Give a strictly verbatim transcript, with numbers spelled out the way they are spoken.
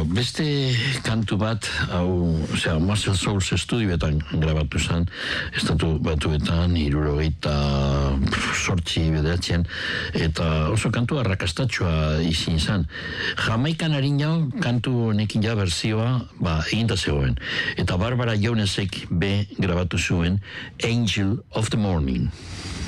Bueno, beste kantu bat, hau, osea, Muscle Souls estudioetan grabatu zen, estatu batuetan, hirurogeita sortzi bederatzean, eta oso kantu arrakastatxoa izin zen. Jamaikan harin jau, kantu honekin ja berzioa, ba, eginda zegoen. Eta Barbara Jonesek be grabatu zuen Angel of the Morning.